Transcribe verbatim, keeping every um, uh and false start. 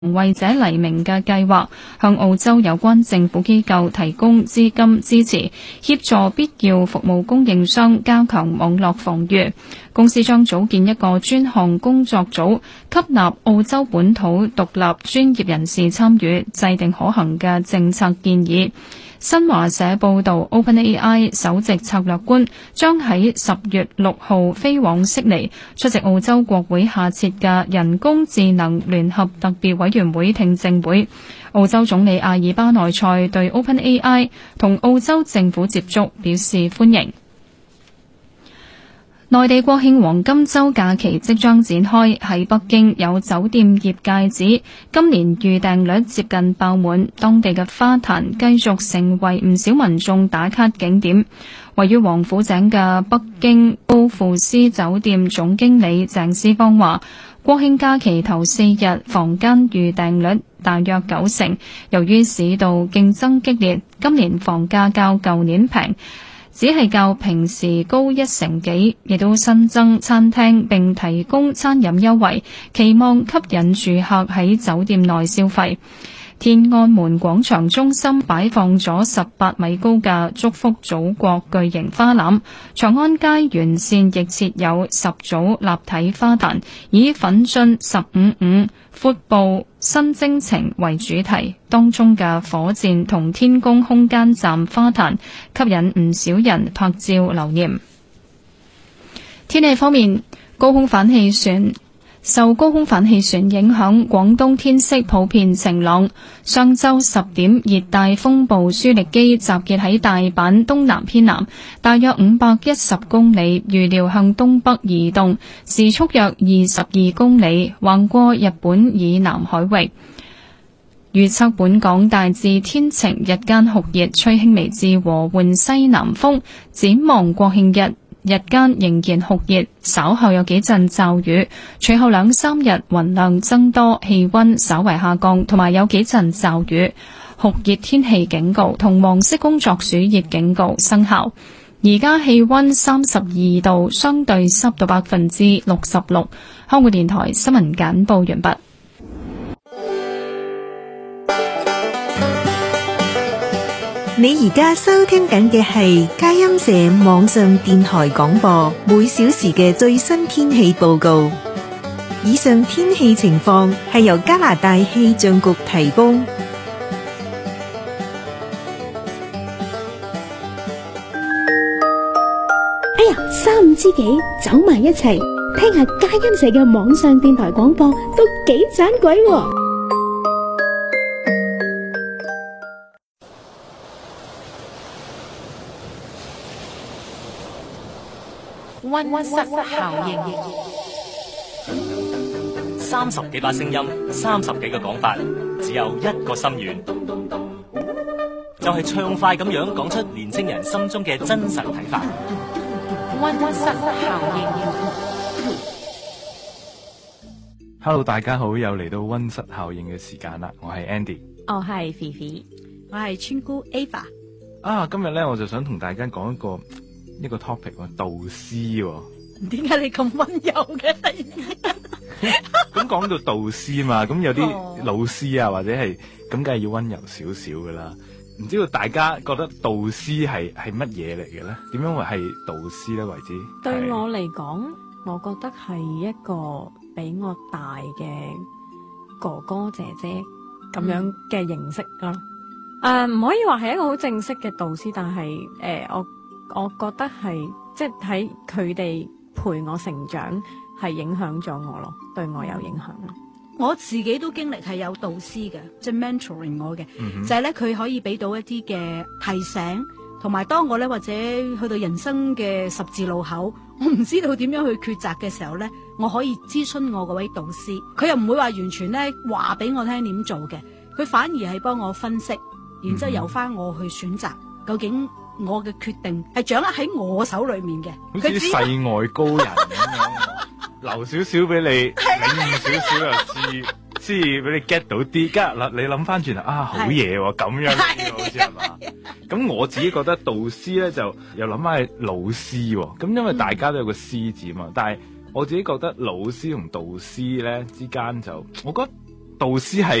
為者黎明嘅計劃，向澳洲有關政府機構提供資金支持，協助必要服務供應商加強網絡防禦。公司將組建一個專項工作組，吸納澳洲本土獨立專業人士參與，制定可行嘅政策建議。新華社報道 ，OpenAI 首席策略官將喺十月六號飛往悉尼，出席澳洲國會下設嘅人工智能聯合特別委員會聽證會。澳洲總理阿爾巴內塞對 OpenAI 同澳洲政府接觸表示歡迎。內地國慶黃金週假期即將展開，喺北京有酒店業界指今年預訂率接近爆滿，當地嘅花壇繼續成為唔少民眾打卡景點。位於王府井嘅北京高富斯酒店總經理鄭思芳話，國慶假期頭四日房間預訂率大約九成，由於市道競爭激烈，今年房價較舊年平，只係較平時高一成幾，亦都新增餐廳並提供餐飲優惠，期望吸引住客喺酒店內消費。天安門廣場中心擺放咗十八米高嘅祝福祖國巨型花籃，長安街沿線亦設有十組立體花壇，以奮進十五五闊步新征程為主題，當中嘅火箭同天宮空間站花壇吸引唔少人拍照留念。天氣方面，高空反氣旋受高空反氣旋影響，廣東天色普遍晴朗。上晝十點，熱帶風暴舒力基集結喺大阪東南偏南，大約五百一十公里，預料向東北移動，時速約二十二公里，橫過日本以南海域。預測本港大致天晴，日間酷熱，吹輕微至和緩西南風。展望國慶日，日間仍然酷熱，稍後有幾陣驟雨，隨後兩三日雲量增多，氣溫稍為下降，同埋有幾陣驟雨。酷熱天氣警告同黃色工作暑熱警告生效。而家氣溫三十二度，相對濕度百分之六十六。香港電台新聞簡報完畢。 你而家收聽緊嘅係佳音社網上電台廣播，每小時嘅最新天氣報告。以上天氣情況係由加拿大氣象局提供。 哎呀，三五知己走埋一齊，聽下佳音社嘅網上電台廣播，都幾盞鬼喎！ 溫室效應，三十幾把聲音，三十幾個講法，只有一個心願，就係暢快咁樣講出年青人心中嘅真實睇法。溫室效應。 Hello， 大家好，又嚟到溫室效應嘅時間啦，我係 Andy， 我係肥肥， 我係村姑 Ava。 啊，今日咧我就想同大家講一個。一個 topic 喎，導師喎。 點解你咁溫柔嘅？ 咁講到導師嘛，咁有啲老師啊，或者係咁，梗係要溫柔少少噶啦。唔知道大家覺得導師係係乜嘢嚟嘅咧？點樣為係導師咧為之？ 對我嚟講，我覺得係一個比我大嘅哥哥姐姐咁樣嘅形式咯。誒、嗯，唔、呃、可以話係一個好正式嘅導師，但係誒、呃、我。我覺得係即係喺佢哋陪我成長，係影響咗我咯，對我有影響咯。 我自己都經歷係有導師嘅，即係 mentoring 我嘅， 嗯、 就係咧佢可以俾到一啲嘅提醒，同埋當我咧或者去到人生嘅十字路口，我唔知道點樣去抉擇嘅時候咧，我可以諮詢我嗰位導師，佢又唔會話完全咧話俾我聽點做嘅，佢反而係幫我分析，然之後由翻我去選擇、嗯、究竟。我嘅決定係掌握喺我手裏面嘅， 好似世外高人咁樣，留少少俾你，領悟少少又知，知俾你 get 到啲。家嗱，你諗翻轉頭啊，好嘢喎，咁樣好似係嘛？咁我自己覺得導師咧就又諗翻係老師喎，咁因為大家都有個師字嘛，嗯、但係我自己覺得老師同導師咧之間就，我覺得導師係